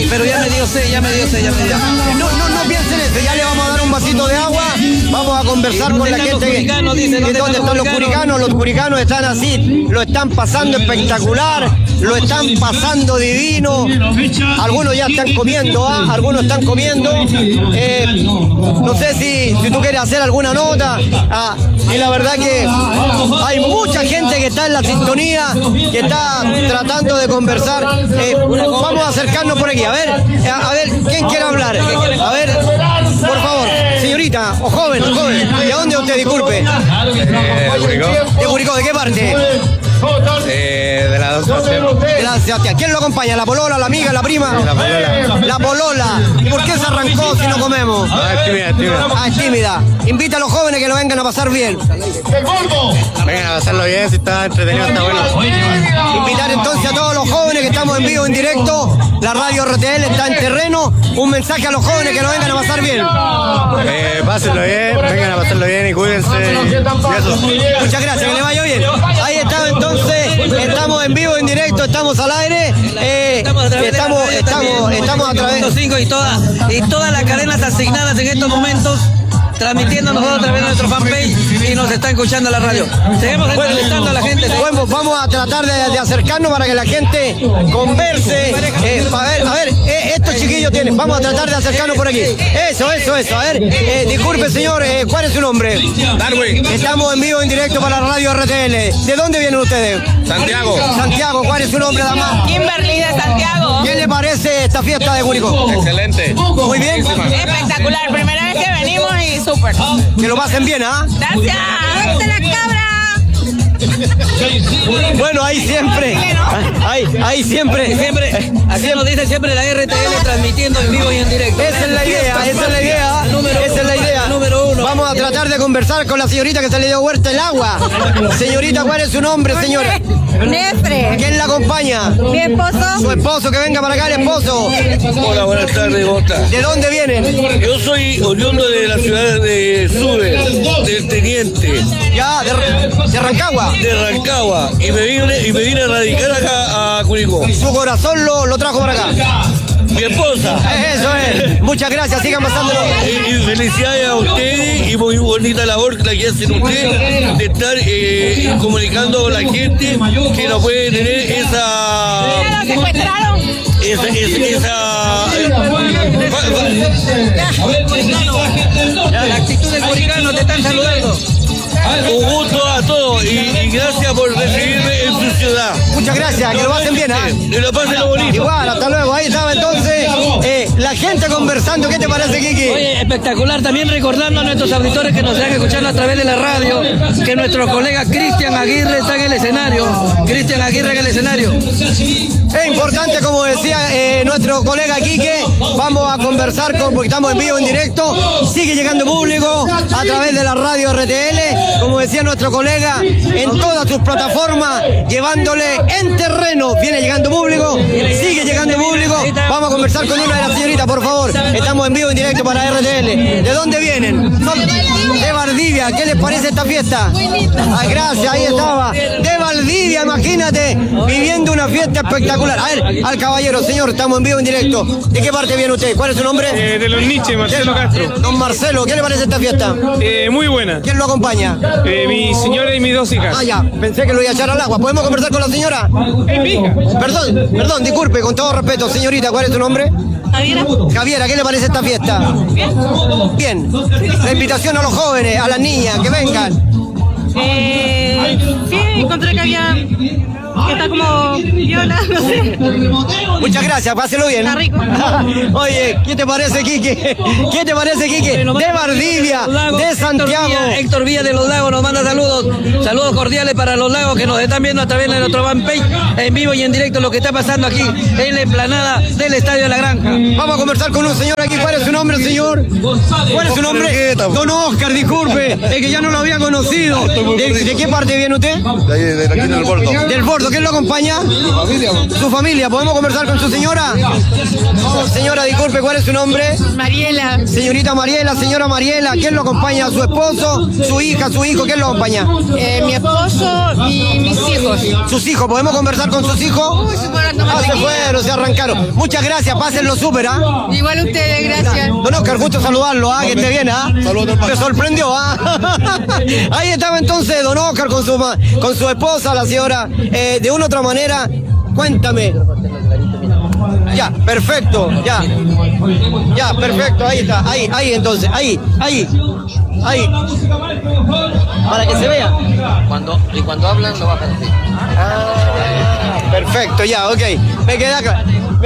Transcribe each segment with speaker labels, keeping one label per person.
Speaker 1: pero ya me dio sed.
Speaker 2: No piensen eso, ya le vamos a dar un vasito de agua, vamos a conversar con la gente. ¿Dónde están los curicanos? Los curicanos están así, lo están pasando espectacular, lo están pasando divino. Algunos ya están comiendo, algunos están comiendo. No sé si tú quieres hacer alguna nota. Y la verdad que hay mucha gente que está en la sintonía, que está tratando de conversar. Vamos a acercarnos por aquí, a ver, ¿quién quiere hablar? A ver, por favor, señorita, o joven, ¿de dónde usted, disculpe?
Speaker 3: De Curicó.
Speaker 2: ¿De Curicó? ¿De qué parte?
Speaker 3: De la Sebastián.
Speaker 2: De la Sebastián. ¿Quién lo acompaña? ¿La polola, la amiga, la prima?
Speaker 3: La polola.
Speaker 2: La polola. ¿Y por qué se arrancó si no comemos?
Speaker 3: Es tímida.
Speaker 2: Es tímida. Invita a los jóvenes que lo vengan a pasar bien.
Speaker 3: Vengan a pasarlo bien, si está entretenido, está bueno.
Speaker 2: Invitar entonces a todos los jóvenes que estamos en vivo, en directo. La radio RTL está en terreno. Un mensaje a los jóvenes que lo vengan a pasar bien.
Speaker 3: Pásenlo bien, vengan a pasarlo bien y cuídense.
Speaker 2: Muchas gracias, que le vaya bien. Ahí está entonces, estamos en vivo, en directo, estamos al aire. Estamos a través
Speaker 1: y todas las cadenas asignadas en estos momentos, transmitiendo nosotros a través de nuestro fanpage y nos está escuchando la radio. Seguimos entrevistando a la gente.
Speaker 2: Bueno, vamos a tratar de acercarnos para que la gente converse. A ver, estos chiquillos tienen. Vamos a tratar de acercarnos por aquí. Eso. A ver, disculpe señor, ¿cuál es su nombre?
Speaker 3: Darwin.
Speaker 2: Estamos en vivo, en directo para la radio RTL. ¿De dónde vienen ustedes? Santiago, ¿cuál es su nombre, dama?
Speaker 4: Kimberly de Santiago.
Speaker 2: ¿Qué le parece esta fiesta de Curicó?
Speaker 3: Excelente.
Speaker 2: Muy bien.
Speaker 4: Espectacular, primera vez que venimos y súper.
Speaker 2: Que lo pasen bien, ¿ah?
Speaker 4: Gracias. ¡De la cabra!
Speaker 1: Bueno, ahí siempre, así nos dice siempre la RTL, transmitiendo en vivo y en directo.
Speaker 2: Esa es la idea.
Speaker 1: Número uno.
Speaker 2: Vamos a tratar de conversar con la señorita que se le dio vuelta el agua. Señorita, ¿cuál es su nombre, señora?
Speaker 4: Nefre.
Speaker 2: ¿Quién la acompaña?
Speaker 4: Mi esposo.
Speaker 2: Su esposo, que venga para acá, el esposo.
Speaker 5: Hola, buenas tardes, ¿cómo estás?
Speaker 2: ¿De dónde vienen?
Speaker 5: Yo soy oriundo de la ciudad de Sube, del Teniente,
Speaker 2: Ya, de Rancagua.
Speaker 5: de Rancagua, y me vine a radicar acá a Curicó.
Speaker 2: Su corazón lo trajo para acá.
Speaker 5: Mi esposa.
Speaker 2: Eso es. Muchas gracias, sigan pasándolo.
Speaker 5: Y felicidades a ustedes y muy bonita labor la que hacen ustedes de estar comunicando con la gente que no puede tener esa...
Speaker 4: Lo secuestraron.
Speaker 1: La actitud del curicano, te están saludando.
Speaker 5: Un gusto a todos y gracias por recibirme en su ciudad.
Speaker 2: Muchas gracias, que lo pasen bien, ¿ah?
Speaker 5: Que lo pasen bonito.
Speaker 2: Igual, hasta luego. Ahí estaba entonces la gente conversando. ¿Qué te parece, Kiki?
Speaker 1: Oye, espectacular, también recordando a nuestros auditores que nos están escuchando a través de la radio, que nuestro colega Cristian Aguirre está en el escenario.
Speaker 2: Es importante, como decía nuestro colega Quique, vamos a conversar porque estamos en vivo, en directo, sigue llegando público a través de la radio RTL, como decía nuestro colega, en todas sus plataformas, llevándole en terreno, viene llegando público, sigue llegando público, vamos a conversar con una de las señoritas, por favor, estamos en vivo, en directo para RTL. ¿De dónde vienen? De Valdivia. ¿Qué les parece esta fiesta? Ay, gracias, ahí estaba. De Valdivia, imagínate, viviendo una fiesta espectacular. A ver, al caballero, señor, estamos en vivo, en directo. ¿De qué parte viene usted? ¿Cuál es su nombre?
Speaker 6: De los Nietzsche, Marcelo Castro.
Speaker 2: Don Marcelo, ¿qué le parece esta fiesta?
Speaker 6: Muy buena.
Speaker 2: ¿Quién lo acompaña?
Speaker 6: Mi señora y mis dos hijas.
Speaker 2: Ah, ya, pensé que lo iba a echar al agua. ¿Podemos conversar con la señora?
Speaker 6: Es mi hija.
Speaker 2: Perdón, disculpe, con todo respeto. Señorita, ¿cuál es tu nombre? Javiera, ¿qué le parece esta fiesta? Bien. La invitación a los jóvenes, a las niñas, que vengan.
Speaker 4: Sí, encontré que había... que está como viola, no sé.
Speaker 2: Muchas gracias, páselo bien.
Speaker 4: Está rico.
Speaker 2: Oye, ¿qué te parece, Quique? ¿Qué te parece, Quique? De Valdivia, de Santiago.
Speaker 1: Héctor Villa de Los Lagos nos manda saludos. Saludos cordiales para Los Lagos que nos están viendo a través de nuestro fanpage en vivo y en directo lo que está pasando aquí en la explanada del Estadio de la Granja.
Speaker 2: Vamos a conversar con un señor aquí. ¿Cuál es su nombre, señor? ¿Cuál es su nombre? Don Oscar, disculpe. Es que ya no lo había conocido. ¿De qué parte viene usted?
Speaker 3: De aquí del Bordo.
Speaker 2: Del Bordo. hermoso. ¿Quién lo acompaña? Su familia. ¿Podemos conversar con su señora? Señora, disculpe, ¿cuál es su nombre?
Speaker 4: Mariela.
Speaker 2: Señorita Mariela, señora Mariela. ¿Quién lo acompaña? ¿Su esposo? ¿Su hija? ¿Su hijo? ¿Quién lo acompaña?
Speaker 4: Mi esposo y mis hijos.
Speaker 2: ¿Sus hijos? ¿Podemos conversar con sus hijos?
Speaker 4: Se fueron a tomar
Speaker 2: Se
Speaker 4: tequila.
Speaker 2: fueron, se arrancaron. Muchas gracias, pásenlo súper, ¿ah?
Speaker 4: Igual ustedes, gracias.
Speaker 2: Don Oscar, gusto saludarlo, ¿ah? Que esté bien, ¿ah? Me sorprendió, ¿ah? Ahí estaba entonces Don Oscar con su esposa, la señora. De una u otra manera, cuéntame. Ya, perfecto, ya. Ya, perfecto, ahí está, ahí entonces, ahí. Para que se vea.
Speaker 1: Cuando hablan lo bajan así.
Speaker 2: Perfecto, ya, ok. Me queda claro.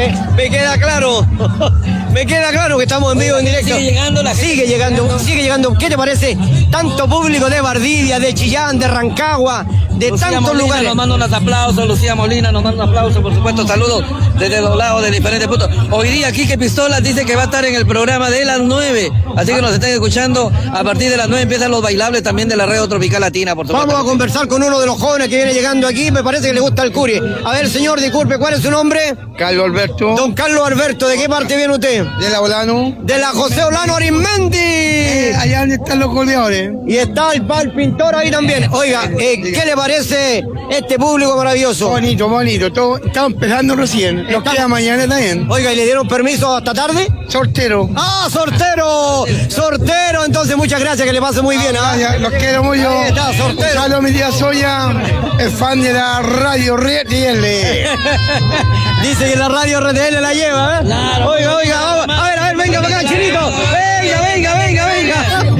Speaker 2: Me queda claro que estamos en vivo, en directo.
Speaker 1: Sigue llegando la gente.
Speaker 2: Sigue llegando. ¿Qué te parece? Tanto público de Valdivia, de Chillán, de Rancagua, de
Speaker 1: Lucía
Speaker 2: tantos
Speaker 1: Molina
Speaker 2: lugares.
Speaker 1: nos manda unos aplausos, Lucía Molina nos manda un aplauso, por supuesto, saludos desde los lados de diferentes puntos. Hoy día Quique Pistolas dice que va a estar en el programa de las 9, así que nos están escuchando. A partir de las 9 empiezan los bailables también de la Radio Tropical Latina, por supuesto.
Speaker 2: Vamos a conversar con uno de los jóvenes que viene llegando aquí. Me parece que le gusta el curi. A ver, señor, disculpe, ¿cuál es su nombre?
Speaker 3: Carlos Alberto,
Speaker 2: Don Carlos Alberto, ¿de qué parte viene usted?
Speaker 3: de la Volano.
Speaker 2: De la José Olano Arismendi.
Speaker 3: Allá donde están los goleadores.
Speaker 2: Y está el pintor ahí también. Oiga, ¿qué le parece este público maravilloso?
Speaker 3: Bonito. Todo, estamos empezando recién. Los queda mañana también.
Speaker 2: Oiga, ¿y le dieron permiso hasta tarde?
Speaker 3: Sortero.
Speaker 2: ¡Ah, sortero! ¡Sortero! Entonces, muchas gracias, que le pase muy bien, ¿ah?
Speaker 3: Gracias, los quiero mucho.
Speaker 2: Ahí está, sortero.
Speaker 3: Gonzalo mi tía Soya es fan de la radio RTL.
Speaker 2: Dice que la radio RTL la lleva, ¿eh?
Speaker 1: Claro.
Speaker 2: Oiga, vamos. A ver, venga para acá, Chinito. Venga.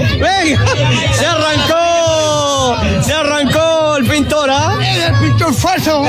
Speaker 2: Se arrancó el pintor, ¿ah?
Speaker 3: El pintor falso.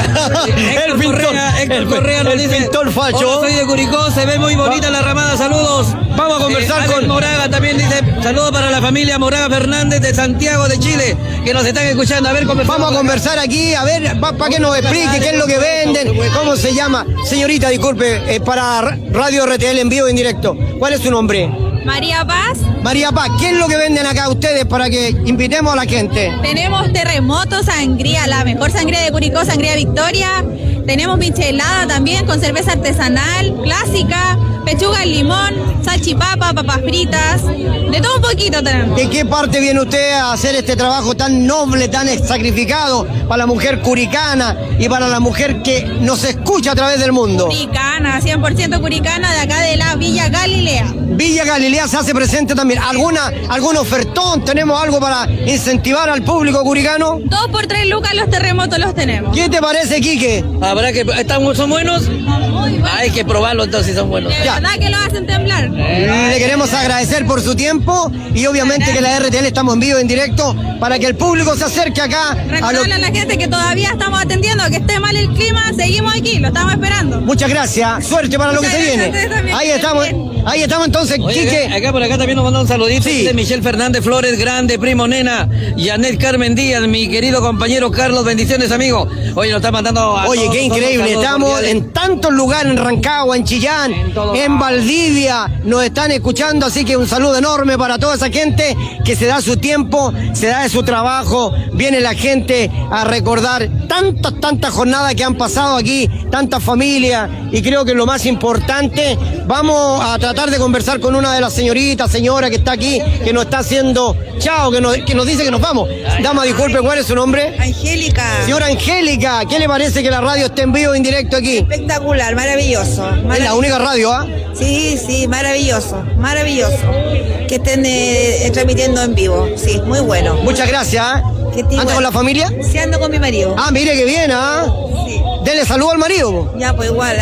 Speaker 2: El
Speaker 1: Correa nos dice,
Speaker 2: pintor facho.
Speaker 1: hola, soy de Curicó, se ve muy bonita la ramada, saludos.
Speaker 2: Vamos a conversar
Speaker 1: Alex
Speaker 2: con
Speaker 1: Moraga también dice, saludos para la familia Moraga Fernández de Santiago de Chile, que nos están escuchando. A ver,
Speaker 2: Vamos a conversar aquí, a ver, para que nos explique qué es lo que venden, cómo se llama. Señorita, disculpe, para Radio RTL en vivo, en directo. ¿Cuál es su nombre?
Speaker 4: María Paz.
Speaker 2: María Paz, ¿qué es lo que venden acá ustedes para que invitemos a la gente?
Speaker 4: Tenemos terremoto, sangría, la mejor sangría de Curicó, sangría Victoria. Tenemos michelada también con cerveza artesanal, clásica, pechuga al limón, salchipapa, papas fritas, de todo un poquito tenemos.
Speaker 2: ¿De qué parte viene usted a hacer este trabajo tan noble, tan sacrificado para la mujer curicana y para la mujer que nos escucha a través del mundo?
Speaker 4: Curicana, 100% curicana, de acá de la Villa Galilea.
Speaker 2: Villa Galilea se hace presente también. ¿Algún ofertón? ¿Tenemos algo para incentivar al público curicano?
Speaker 4: 2 por 3 lucas los terremotos los tenemos.
Speaker 2: ¿Qué te parece, Quique?
Speaker 1: ¿Habrá que son buenos? Hay que probarlo entonces si son buenos.
Speaker 4: De
Speaker 2: Ya.
Speaker 4: verdad que lo hacen temblar.
Speaker 2: Le queremos agradecer por su tiempo y obviamente que la RTL estamos en vivo, en directo, para que el público se acerque acá a lo...
Speaker 4: Recordarle a la gente que todavía estamos atendiendo, que esté mal el clima, seguimos aquí, lo estamos esperando.
Speaker 2: Muchas gracias, suerte para lo que se
Speaker 4: Muchas gracias a
Speaker 2: viene.
Speaker 4: ustedes también,
Speaker 2: Ahí estamos entonces,
Speaker 1: Oye,
Speaker 2: Quique.
Speaker 1: acá por acá también nos mandan un saludito
Speaker 2: Sí.
Speaker 1: de Michelle Fernández Flores, grande, primo Nena, Janet Carmen Díaz, mi querido compañero Carlos, bendiciones amigo. Oye, nos está mandando a
Speaker 2: Oye,
Speaker 1: todos,
Speaker 2: qué
Speaker 1: todos
Speaker 2: increíble,
Speaker 1: saludos
Speaker 2: estamos
Speaker 1: cordiales.
Speaker 2: en tantos lugares, en Rancagua, en Chillán, en Valdivia, nos están escuchando, así que un saludo enorme para toda esa gente que se da su tiempo, se da de su trabajo, viene la gente a recordar tantas jornadas que han pasado aquí, tantas familias, y creo que lo más importante, vamos a tratar de conversar con una de las señora que está aquí, que nos está haciendo chao, que nos dice que nos vamos. Dama, disculpe, ¿cuál es su nombre?
Speaker 7: Angélica.
Speaker 2: Señora Angélica, ¿qué le parece que la radio esté en vivo, en directo aquí?
Speaker 7: Espectacular, maravilloso.
Speaker 2: Es la única radio, ¿ah?
Speaker 7: Sí, maravilloso, maravilloso. Que estén transmitiendo en vivo, sí, muy bueno.
Speaker 2: Muchas gracias, ¿ah? ¿Anda con la familia?
Speaker 7: Sí, ando con mi marido.
Speaker 2: Ah, mire que bien, ¿ah?
Speaker 7: Sí.
Speaker 2: Dele saludo al marido.
Speaker 7: Ya, pues igual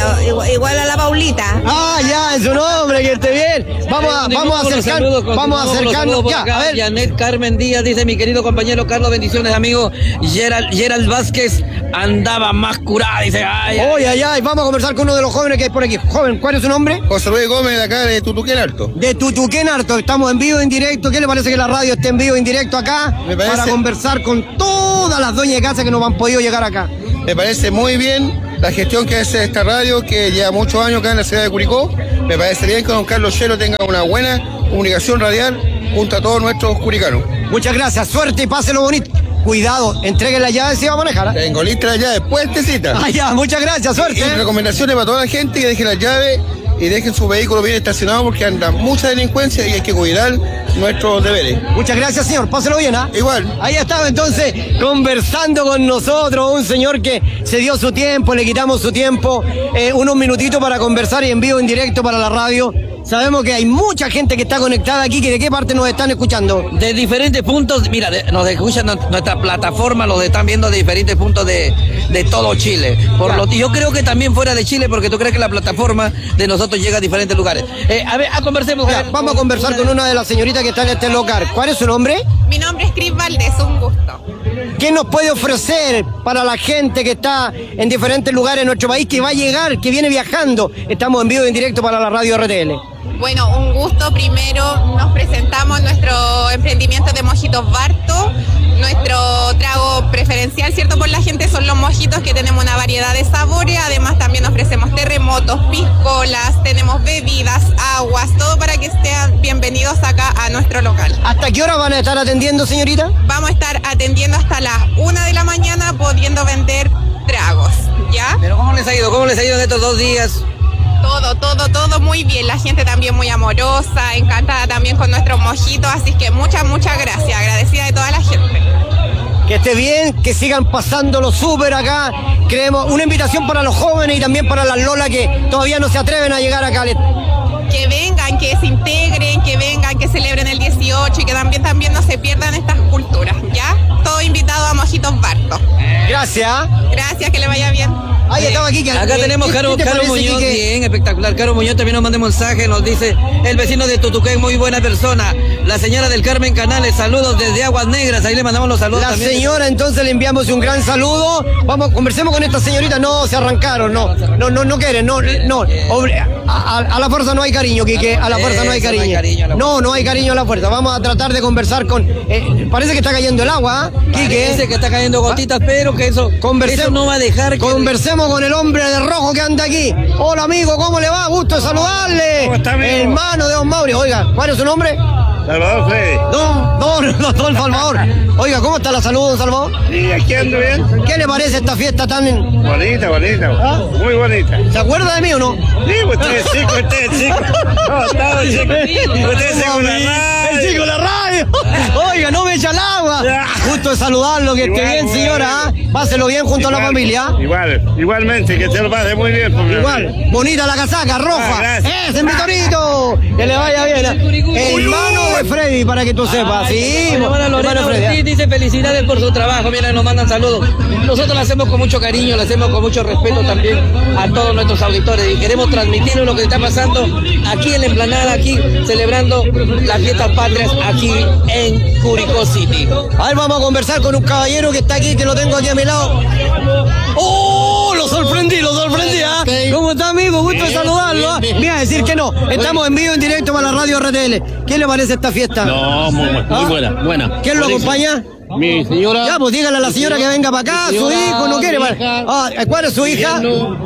Speaker 7: a la Paulita.
Speaker 2: Ah, ya, en su nombre, que esté bien. Vamos a acercarnos. Ya, a ver.
Speaker 1: Janet Carmen Díaz dice, mi querido compañero Carlos, bendiciones amigo. Gerald Vázquez andaba más curada, dice,
Speaker 2: Ay, vamos a conversar con uno de los jóvenes que hay por aquí. Joven, ¿cuál es su nombre?
Speaker 3: José Luis Gómez, de acá de Tutuquén Alto.
Speaker 2: De Tutuquén Alto, estamos en vivo, en directo. ¿Qué le parece que la radio esté en vivo, en directo acá?
Speaker 3: Me parece-
Speaker 2: Para conversar con todas las dueñas de casa que nos han podido llegar acá.
Speaker 3: Me parece muy bien la gestión que hace esta radio, que lleva muchos años acá en la ciudad de Curicó. Me parece bien que don Carlos Chelo tenga una buena comunicación radial junto a todos nuestros curicanos.
Speaker 2: Muchas gracias, suerte y páselo bonito. cuidado, entreguen la llave si va a manejar.
Speaker 3: Tengo lista la llave, puestecita.
Speaker 2: Ah, ya, muchas gracias, suerte.
Speaker 3: Y recomendaciones para toda la gente que deje la llave y dejen su vehículo bien estacionado porque anda mucha delincuencia y hay que cuidar nuestros deberes.
Speaker 2: Muchas gracias, señor. Páselo bien, ¿ah?
Speaker 3: Igual.
Speaker 2: Ahí estaba entonces conversando con nosotros un señor que se dio su tiempo, le quitamos su tiempo, unos minutitos para conversar y en vivo, en directo para la radio. Sabemos que hay mucha gente que está conectada aquí, que de qué parte nos están escuchando.
Speaker 1: De diferentes puntos, mira, nos escuchan nuestra plataforma, los están viendo de diferentes puntos de todo Chile. Yo creo que también fuera de Chile, porque tú crees que la plataforma de nosotros llega a diferentes lugares. Conversemos.
Speaker 2: Ya, vamos a conversar con una de las señoritas que está en este local. ¿Cuál es su nombre?
Speaker 8: Mi nombre es Cris Valdés, un gusto.
Speaker 2: ¿Qué nos puede ofrecer para la gente que está en diferentes lugares de nuestro país, que va a llegar, que viene viajando? Estamos en vivo y en directo para la radio RTL.
Speaker 8: Bueno, un gusto. Primero nos presentamos nuestro emprendimiento de mojitos Barto. Nuestro trago preferencial, ¿cierto? Por la gente son los mojitos, que tenemos una variedad de sabores. Además también ofrecemos terremotos, piscolas, tenemos bebidas, aguas, todo para que estén bienvenidos acá a nuestro local.
Speaker 2: ¿Hasta qué hora van a estar atendiendo, señorita?
Speaker 8: Vamos a estar atendiendo hasta las 1 de la mañana, pudiendo vender tragos, ¿ya?
Speaker 1: Pero ¿cómo les ha ido? ¿Cómo les ha ido en estos 2 días?
Speaker 8: Todo muy bien, la gente también muy amorosa, encantada también con nuestros mojitos, así que muchas gracias, agradecida de toda la gente.
Speaker 2: Que esté bien, que sigan pasándolo súper acá. Creemos una invitación para los jóvenes y también para las lolas que todavía no se atreven a llegar acá.
Speaker 8: Que vengan, que se integren, que vengan, que celebren el 18 y que también no se pierdan estas culturas, ¿ya? Todo invitado a Mojitos Barto.
Speaker 2: Gracias.
Speaker 8: Gracias, que le vaya bien.
Speaker 2: Ahí estaba aquí.
Speaker 1: Acá tenemos Caro Muñoz, bien, espectacular. Caro Muñoz también nos manda un mensaje, nos dice: el vecino de Tutuquén, muy buena persona. La señora del Carmen Canales, saludos desde Aguas Negras, ahí le mandamos los saludos.
Speaker 2: La señora, entonces le enviamos un gran saludo. Vamos, conversemos con esta señorita. No, se arrancaron, no quieren, no. A la fuerza no hay cariño, Quique, a la fuerza no hay cariño. No hay cariño a la fuerza. Vamos a tratar de conversar con... parece que está cayendo el agua, Quique.
Speaker 1: Parece que está cayendo gotitas, pero que eso no va a dejar que...
Speaker 2: Conversemos con el hombre de rojo que anda aquí. Hola, amigo, ¿cómo le va? Gusto de saludarle.
Speaker 9: ¿Cómo está, amigo?
Speaker 2: Hermano de don Mauri. Oiga, ¿cuál es su nombre?
Speaker 9: Salvador Freddy.
Speaker 2: Don Salvador. Oiga, ¿cómo está la salud, don Salvador?
Speaker 9: Sí, aquí ando bien.
Speaker 2: ¿Qué le parece esta fiesta tan...
Speaker 9: Bonita.
Speaker 2: ¿Ah?
Speaker 9: Muy bonita.
Speaker 2: ¿Se acuerda de mí o no?
Speaker 9: Sí, usted es chico. No, estaba chico. Usted es chico la radio.
Speaker 2: El chico la radio. Oiga, no me echa el agua. Justo de saludarlo, que esté bien, señora. Páselo bien junto a la familia.
Speaker 9: Igualmente, que se lo pase muy bien.
Speaker 2: Igual, bonita la casaca, roja.
Speaker 9: Gracias.
Speaker 2: ¡Ese mi Torito! Que le vaya bien. Hermano de Freddy, para que tú sepas. Sí,
Speaker 1: hermano Freddy. Dice felicidades por su trabajo. Mira, nos mandan saludos. Nosotros lo hacemos con mucho cariño, lo hacemos con mucho respeto también a todos nuestros auditores y queremos transmitir lo que está pasando aquí en la Explanada, aquí celebrando las fiestas patrias aquí en Curicó City.
Speaker 2: A ver, vamos a conversar con un caballero que está aquí, que lo tengo aquí a mi lado. ¡Oh! Lo sorprendí, ¿ah? ¿Cómo está, amigo? Gusto de saludarlo. Mira, decir que no. Estamos en vivo, en directo para la radio RTL. ¿Qué le parece esta fiesta?
Speaker 10: No, muy buena.
Speaker 2: ¿Quién lo acompaña?
Speaker 10: Mi señora.
Speaker 2: Ya, pues dígale a la señora que venga para acá, su hijo no quiere. ¿Cuál es su hija?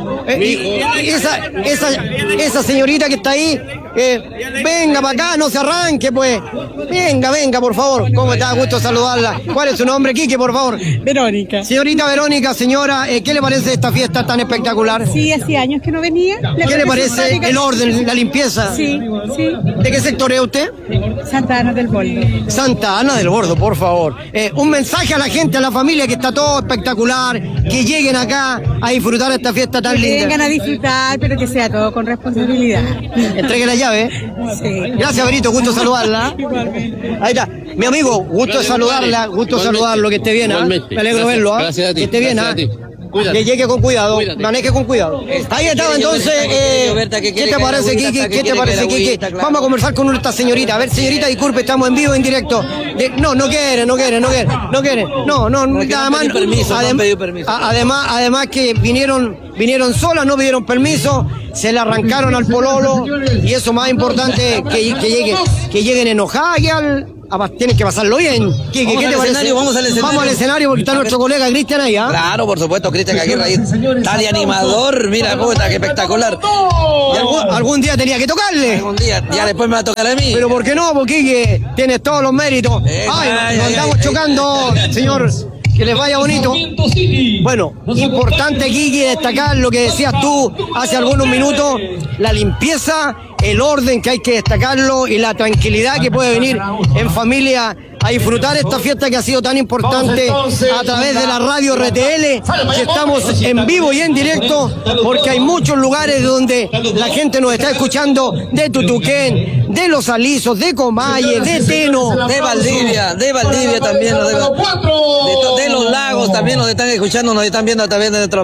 Speaker 2: Esa señorita que está ahí, venga para acá, no se arranque, pues. Venga, por favor. ¿Cómo está? Gusto saludarla. ¿Cuál es su nombre, Quique, por favor?
Speaker 11: Verónica.
Speaker 2: Señorita Verónica, señora, ¿qué le parece esta fiesta tan espectacular?
Speaker 11: Sí, hace años que no venía.
Speaker 2: ¿Qué le parece el orden, la limpieza?
Speaker 11: Sí.
Speaker 2: ¿De qué sector es usted?
Speaker 11: Santa Ana del Bordo.
Speaker 2: Santa Ana del Bordo, por favor. Un mensaje a la gente, a la familia, que está todo espectacular, que lleguen acá a disfrutar esta fiesta tan linda.
Speaker 11: Que vengan a disfrutar, pero que sea todo con responsabilidad.
Speaker 2: Entregue la llave.
Speaker 11: Sí.
Speaker 2: Gracias, Benito, gusto saludarla. Ahí está. Mi amigo, gusto de saludarla, gusto de saludarlo, que esté bien, ¿ah? Me alegro verlo, ¿ah?
Speaker 10: Gracias a ti.
Speaker 2: Que esté bien, ¿ah? Que llegue con cuidado, maneje con cuidado. Ahí estaba entonces, ¿qué te parece, Kiki? ¿Qué te parece, Kiki? Vamos a conversar con esta señorita. A ver, señorita, disculpe, estamos en vivo, en directo. No quiere. Además que vinieron solas, no pidieron permiso, se le arrancaron al pololo, y eso más importante, que lleguen enojadas tienen que pasarlo bien. ¿Qué te parece?
Speaker 1: Vamos al escenario.
Speaker 2: Vamos al escenario porque está nuestro colega Cristian ahí, ¿ah?
Speaker 1: Claro, por supuesto, Cristian Aguirre ahí. Está de animador, mira cómo está, qué espectacular.
Speaker 2: Y algún día tenía que tocarle.
Speaker 1: Algún día, ya después me va a tocar a mí.
Speaker 2: Pero ¿por qué no? Porque tienes todos los méritos. Nos andamos chocando, señor. Que les vaya bonito. Bueno, importante, Kiki, destacar lo que decías tú hace algunos minutos, la limpieza, el orden que hay que destacarlo y la tranquilidad que puede venir en familia a disfrutar esta fiesta que ha sido tan importante a través de la radio RTL, que estamos en vivo y en directo, porque hay muchos lugares donde la gente nos está escuchando, de Tutuquén, de Los Alisos, de Comaye, de Teno,
Speaker 1: de Valdivia también, de Los Lagos también nos están escuchando, nos están viendo a través de nuestro